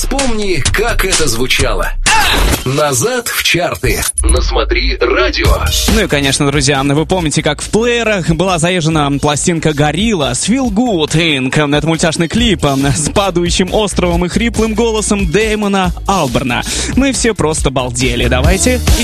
Вспомни, как это звучало. Назад в чарты. На Смотри радио. Ну и, конечно, друзья, вы помните, как в плеерах была заезжена пластинка «Горилла» с Feel Good Inc. Это мультяшный клип с падающим островом и хриплым голосом Дэймона Алберна. Мы все просто балдели. Давайте